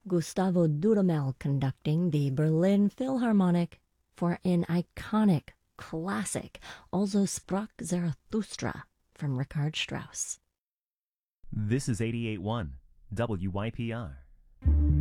Gustavo Dudamel conducting the Berlin Philharmonic for an iconic classic, Also sprach Zarathustra, from Richard Strauss. This is 88.1 WYPR.